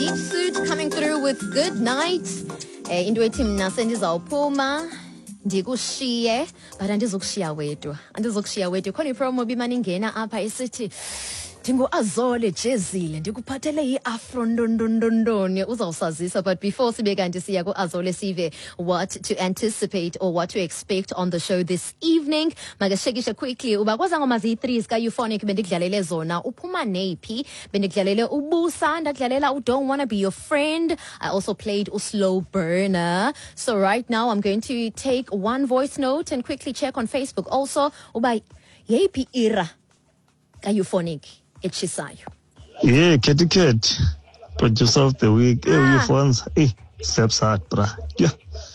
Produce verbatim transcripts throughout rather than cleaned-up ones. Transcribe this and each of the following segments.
Beach Suit coming through with Good Night. Eh, into ethi mina sendizawuphuma ndikushiye but andizokushiya wedwa. Andizokushiya wedwa. Khona ipromo bimani ingena apha isithi Dingo Azole Jezile ndikuphathele iafro ndondondondone uzawusazisa. But before sibe kanti siya ku Azole sive what to anticipate or what to expect on the show this evening, makashekishe quickly uba kwaza ngoma zi-three zika Euphonic bendikudlalele zona. Uphuma nephi bendikudlalele ubusa, ndakudlalela u Don't Wanna Be Your Friend. I also played u Slow Burner. So right now I'm going to take one voice note and quickly check on Facebook also uba yephi era ka Euphonic echisayo. Yeah, Kitty Cat, producer of the week. Hey, ah. You phones. Hey, steps hard, bra. Yeah.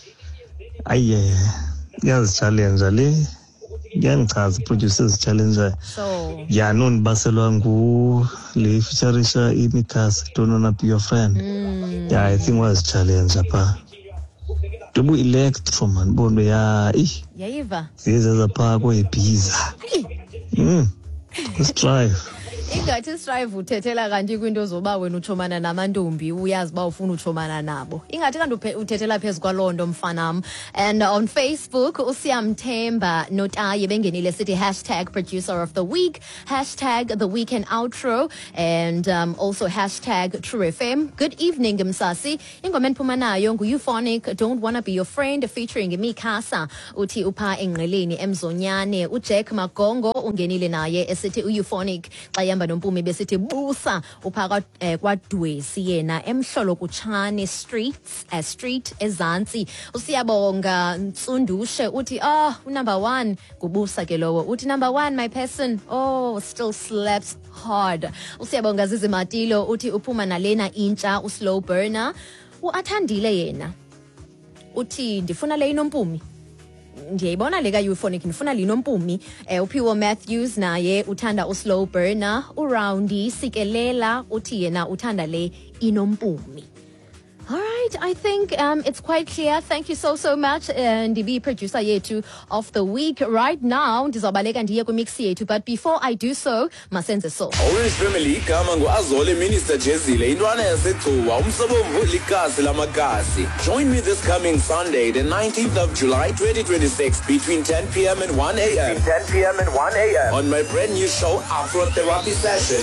Aye, yes, challenge, Ali. Young Taz producers challenge. So. Yeah, non Barcelona, Le Ficharisha, Imikas, Don't Wanna Be Your Friend. Mm. Yeah, I think was challenge, apa. To be elect from an bone, yeah, eh. Yeah, Eva. This is a park way pizza. Hmm. Let's drive. Ingathi strive uthethela kanti kwinto zoba wena uthomana namantombi uyazi ba ufuna uthomana nabo. Ingathi kanti uthethela phezukwa mfanam. And on Facebook uSiyamthemba Notaye bengenile sithi hashtag producer of the week, hashtag the weekend outro, and um, also hashtag True F M. Good evening Msasi. Ingoma enphuma nayo ngu Euphonic Don't Wanna Be Your Friend featuring Mikasa. Uthi upha engqeleni emzonyane. uJack Magongo ungenile naye esithi uEuphonic xa nompumi besithi busa upha kwadwesi yena emhlolo kutshane streets a street ezantsi. Usiyabonga Ntsundushe uthi ah oh, number one kubusa ke lowo. Uthi number one my person oh still slaps hard. Usiyabonga Zizimatilo uthi uphuma nalena intsha u Slow Burner. Uathandile yena uthi ndifuna le inompumi ndiyayibona leka Euphonic ndifuna linompumi. eh uPhiwo Matthews naye uthanda u Slow Burner. uRoundy Sikelela uthi yena uthanda le inompumi. All right, I think um, it's quite clear. Thank you so, so much. And the producer yetu of the week right now. Ndizobaleka ndiye ku mix yetu. But before I do so, masenze so. Orange Family igama nguAzole Minister Jezile intwana yasethuwa umsobomvu likasi lamagasi. Join me this coming Sunday, the nineteenth of July twenty twenty-six between ten p m and one a m ten p m and one a m on my brand new show Afro Therapy Session.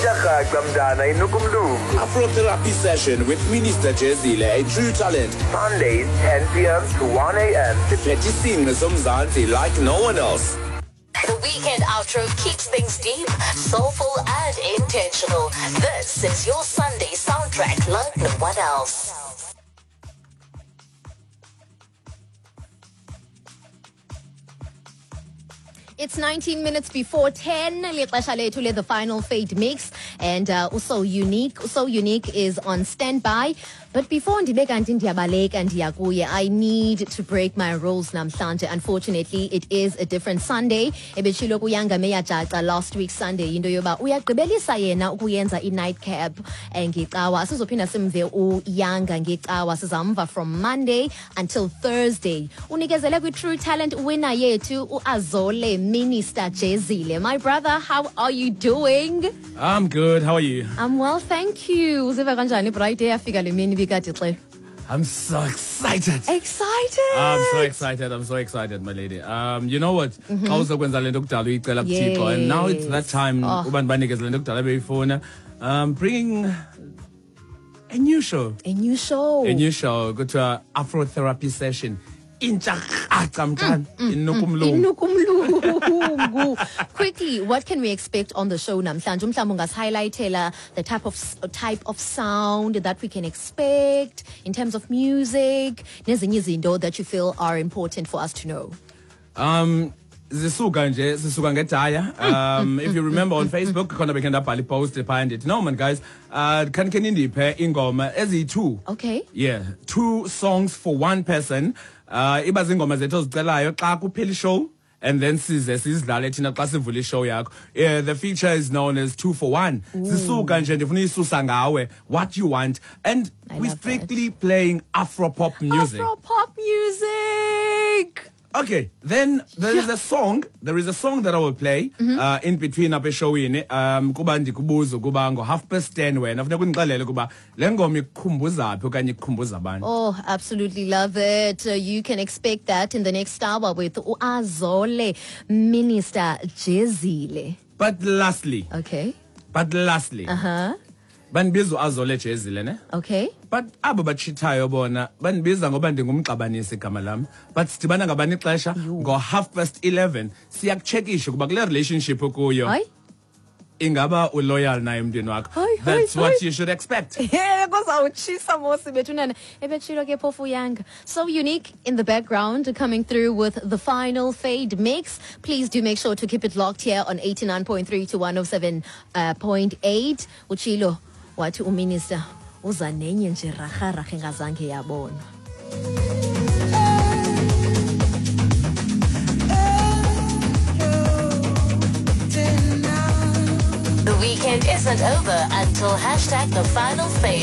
Afro Therapy Session with Minister Jezile. A true talent. Sundays, ten p m to one a m The petty singers Mzansi like no one else. The weekend outro keeps things deep, soulful, and intentional. This is your Sunday soundtrack like no one else. It's nineteen minutes before ten. The final fade mix. And uh, also unique. So unique is on standby. But before ndibeka kanti ndiyabaleka ndiyakuye, I need to break my rules namhlanje. Unfortunately, it is a different Sunday. Ebechilo kuyanga meyajaca last week Sunday. Into yoba uyagqibelisa yena ukuyenza i-nightcap ngecawa. Sizophinda simve uyanga ngecawa. Sizamva from Monday until Thursday. Unikezele kwi-True Talent winner yetu uAzole Minister Jezile. My brother, how are you doing? I'm good. How are you? I'm well, thank you. Uziva kanjani bright day afika le mini bikati? I'm so excited. Excited. I'm so excited. I'm so excited, my lady. Um, you know what? Mm-hmm. Yes. And now it's that time. Oh. Um, bringing a new show. A new show. A new show. Go to an Afro Therapy Session. Mm, Quickly, what can we expect on the show namhlanje? Mhlawumbe ungashighlightela the type of type of sound that we can expect in terms of music, nezinye izinto that you feel are important for us to know. Um Zisuka nje sisuka ngedaya. Um if you remember on Facebook khona bekenda bhali post behind it. No man guys, uh can can indiphe ingoma ezi two. Okay. Yeah, two songs for one person. Uh iba zingoma zethu ozicelayo xa kuphela show and then size sizidlale thina xa sivula show yakho. Yeah, the feature is known as two for one. Sisuka nje ndifuna isusa ngawe what you want, and we strictly that. Playing Afro pop music. Afro pop music. Okay, then there is a song. There is a song that I will play uh, in between apha eshowini. Um, kuba ndikubuza kuba ngo half past ten wena funeka undixelele kuba le ngoma ikukhumbuza phi okanye ikukhumbuza abantu. Oh, absolutely love it. Uh, you can expect that in the next hour with Azole Minister Jezile. But lastly, Okay. but lastly, Uh-huh. bandibiza Azole Jezile ne. Okay. But abo batshithayo bona bandibiza ngoba ndingumxabanisi igama lam. But sidibana ngabani ixesha ngo half past eleven siyakuchekisha kuba kule relationship okuyo. Hayi. Ingaba uloyal naye umntweni wakho. Hayi, hayi, That's what hayi. you should expect. Yeah, kuzawutshisa mosi bethunana ebetshilo ke phofu yanga. So unique in the background, coming through with the final fade mix. Please do make sure to keep it locked here on eighty-nine point three to one oh seven point eight. Uchilo wathi uminister uza nenye nje raha raha engazange yabona. The weekend isn't over until hashtag the final fade